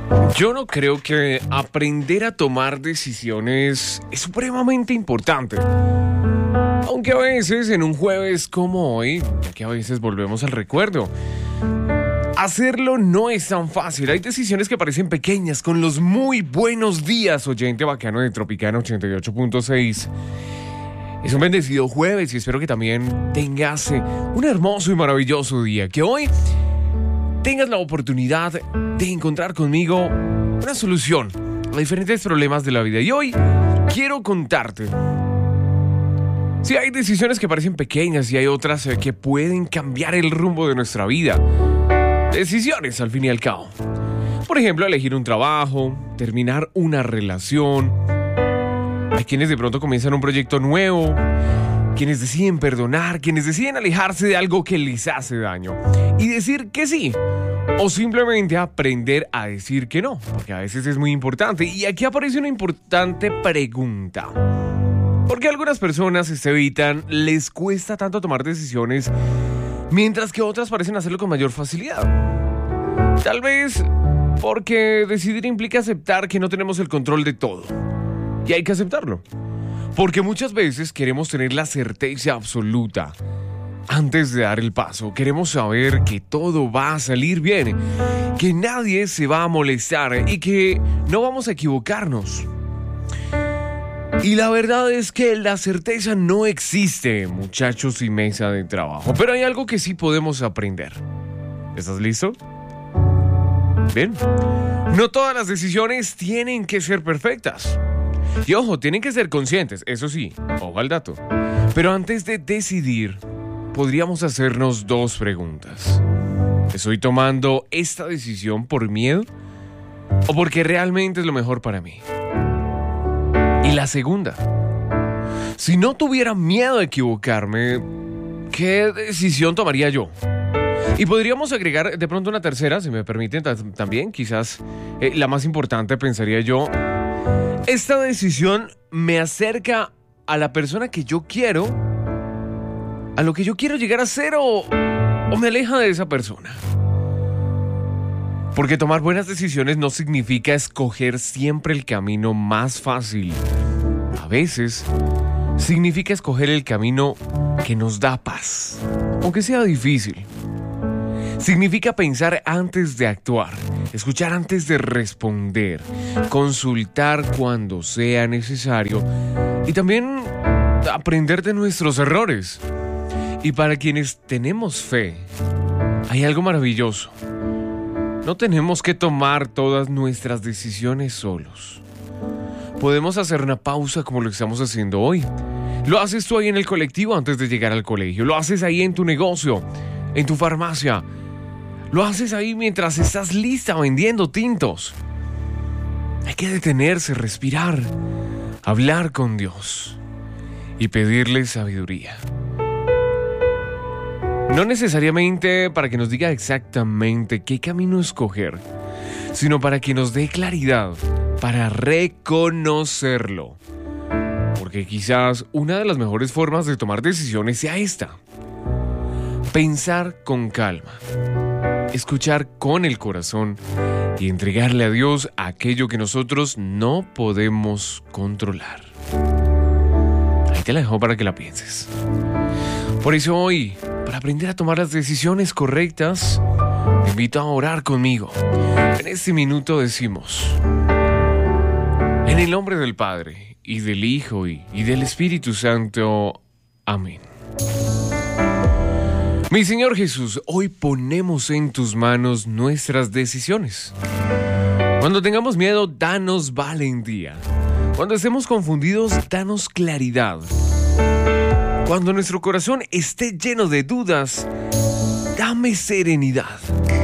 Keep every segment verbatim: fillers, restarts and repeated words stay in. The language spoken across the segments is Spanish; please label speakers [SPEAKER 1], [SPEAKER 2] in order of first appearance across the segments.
[SPEAKER 1] Yo no creo que aprender a tomar decisiones es supremamente importante. Aunque a veces en un jueves como hoy, ya que a veces volvemos al recuerdo, hacerlo no es tan fácil. Hay decisiones que parecen pequeñas. Con los muy buenos días, oyente bacano de Tropicana ochenta y ocho punto seis. Es un bendecido jueves y espero que también tengas un hermoso y maravilloso día. Que hoy tengas la oportunidad de encontrar conmigo una solución a diferentes problemas de la vida. Y hoy quiero contarte si hay decisiones que parecen pequeñas y hay otras que pueden cambiar el rumbo de nuestra vida. Decisiones, al fin y al cabo. Por ejemplo, elegir un trabajo, terminar una relación. Hay quienes de pronto comienzan un proyecto nuevo, quienes deciden perdonar, quienes deciden alejarse de algo que les hace daño y decir que sí. O simplemente aprender a decir que no, porque a veces es muy importante. Y aquí aparece una importante pregunta. ¿Por qué algunas personas se evitan, les cuesta tanto tomar decisiones, mientras que otras parecen hacerlo con mayor facilidad? Tal vez porque decidir implica aceptar que no tenemos el control de todo. Y hay que aceptarlo. Porque muchas veces queremos tener la certeza absoluta antes de dar el paso. Queremos saber que todo va a salir bien, que nadie se va a molestar y que no vamos a equivocarnos. Y la verdad es que la certeza no existe, muchachos y mesa de trabajo. Pero hay algo que sí podemos aprender. ¿Estás listo? Bien. No todas las decisiones tienen que ser perfectas. Y ojo, tienen que ser conscientes, eso sí, ojo al dato. Pero antes de decidir, podríamos hacernos dos preguntas. ¿Estoy tomando esta decisión por miedo o porque realmente es lo mejor para mí? Y la segunda, si no tuviera miedo a equivocarme, ¿qué decisión tomaría yo? Y podríamos agregar de pronto una tercera, si me permiten t- también, quizás eh, la más importante, pensaría yo. Esta decisión me acerca a la persona que yo quiero, a lo que yo quiero llegar a ser, o, o me aleja de esa persona. Porque tomar buenas decisiones no significa escoger siempre el camino más fácil. A veces significa escoger el camino que nos da paz, aunque sea difícil. Significa pensar antes de actuar, escuchar antes de responder, consultar cuando sea necesario y también aprender de nuestros errores. Y para quienes tenemos fe, hay algo maravilloso. No tenemos que tomar todas nuestras decisiones solos. Podemos hacer una pausa como lo estamos haciendo hoy. Lo haces tú ahí en el colectivo antes de llegar al colegio. Lo haces ahí en tu negocio, en tu farmacia. Lo haces ahí mientras estás lista vendiendo tintos. Hay que detenerse, respirar, hablar con Dios y pedirle sabiduría. No necesariamente para que nos diga exactamente qué camino escoger, sino para que nos dé claridad, para reconocerlo. Porque quizás una de las mejores formas de tomar decisiones sea esta: pensar con calma, escuchar con el corazón y entregarle a Dios aquello que nosotros no podemos controlar. Ahí te la dejo para que la pienses. Por eso hoy, para aprender a tomar las decisiones correctas, te invito a orar conmigo. En este minuto decimos: en el nombre del Padre, y del Hijo, y, y del Espíritu Santo. Amén. Mi Señor Jesús, hoy ponemos en tus manos nuestras decisiones. Cuando tengamos miedo, danos valentía. Cuando estemos confundidos, danos claridad. Cuando nuestro corazón esté lleno de dudas, dame serenidad.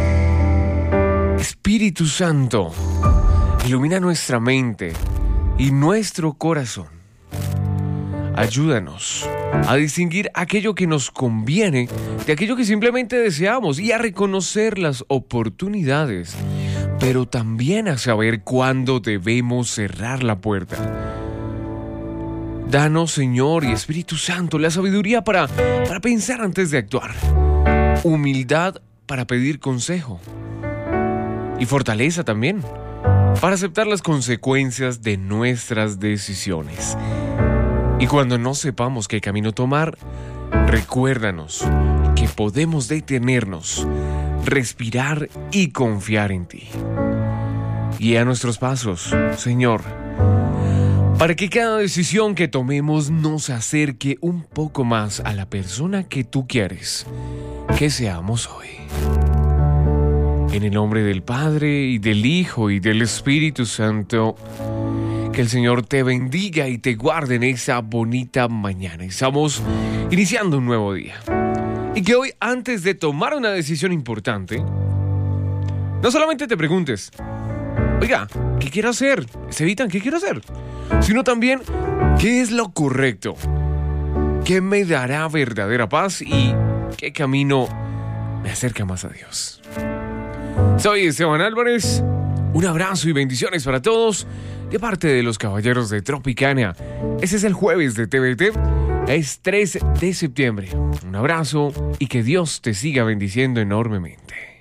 [SPEAKER 1] Espíritu Santo, ilumina nuestra mente y nuestro corazón. Ayúdanos a distinguir aquello que nos conviene de aquello que simplemente deseamos y a reconocer las oportunidades, pero también a saber cuándo debemos cerrar la puerta. Danos, Señor y Espíritu Santo, la sabiduría para, para pensar antes de actuar, humildad para pedir consejo y fortaleza también para aceptar las consecuencias de nuestras decisiones. Y cuando no sepamos qué camino tomar, recuérdanos que podemos detenernos, respirar y confiar en ti. Guía nuestros pasos, Señor, para que cada decisión que tomemos nos acerque un poco más a la persona que tú quieres que seamos hoy. En el nombre del Padre, y del Hijo, y del Espíritu Santo, que el Señor te bendiga y te guarde en esa bonita mañana. Estamos iniciando un nuevo día. Y que hoy, antes de tomar una decisión importante, no solamente te preguntes, oiga, ¿qué quiero hacer? Evitan, ¿qué quiero hacer? Sino también, ¿qué es lo correcto? ¿Qué me dará verdadera paz? ¿Y qué camino me acerca más a Dios? Soy Esteban Álvarez. Un abrazo y bendiciones para todos de parte de los Caballeros de Tropicana. Ese es el jueves de T V T. Es tres de septiembre. Un abrazo y que Dios te siga bendiciendo enormemente.